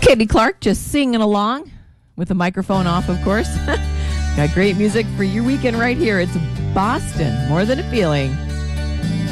Katie Clark just singing along with the microphone off, of course. Got great music for your weekend right here. It's Boston, More Than a Feeling.